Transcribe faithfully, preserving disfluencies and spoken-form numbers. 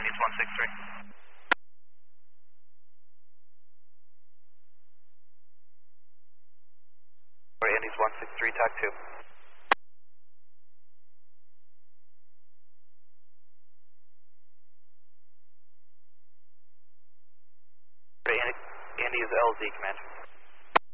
Andy's one six three. Andy's one six three, talk two. Andy, Andy is L Z, command.